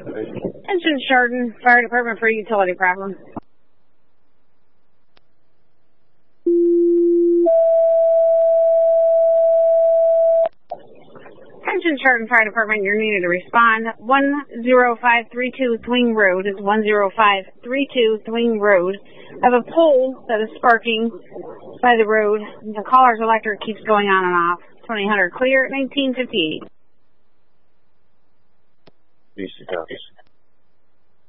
Attention Chardon Fire Department for a utility problem. Attention Chardon Fire Department, you're needed to respond. 10532 Thwing Road is 10532 Thwing Road. I have a pole that is sparking by the road. The caller's electric keeps going on and off. 2000 clear, 1958. Easy copies.